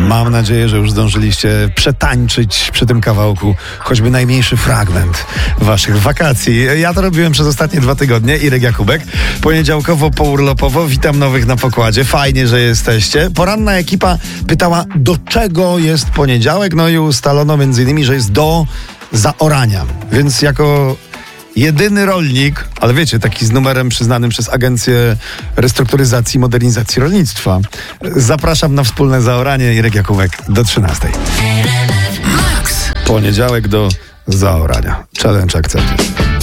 Mam nadzieję, że już zdążyliście przetańczyć przy tym kawałku choćby najmniejszy fragment waszych wakacji. Ja to robiłem przez ostatnie 2 tygodnie. Irek Jakubek. Poniedziałkowo, pourlopowo. Witam nowych na pokładzie. Fajnie, że jesteście. Poranna ekipa pytała, do czego jest poniedziałek? No i ustalono m.in., że jest do zaorania. Więc jako jedyny rolnik, ale wiecie, taki z numerem przyznanym przez Agencję Restrukturyzacji i Modernizacji Rolnictwa, zapraszam na wspólne zaoranie. Irek Jakubek do 13:00. Poniedziałek do zaorania. Challenge accepted.